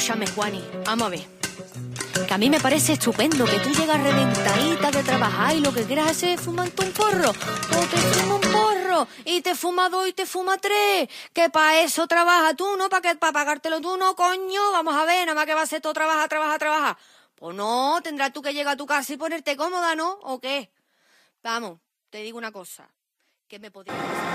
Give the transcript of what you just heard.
Escúchame, Juani, vamos a ver. Que a mí me parece estupendo que tú llegas reventadita de trabajar y lo que quieras hacer es fumarte un porro. O te fuma un porro y te fuma 2 y te fuma 3. Que para eso trabajas tú, ¿no? Para pagártelo tú, ¿no, coño? Vamos a ver, nada más que va a ser todo trabajar. Pues no, tendrás tú que llegar a tu casa y ponerte cómoda, ¿no? ¿O qué? Vamos, te digo una cosa. Que me podría...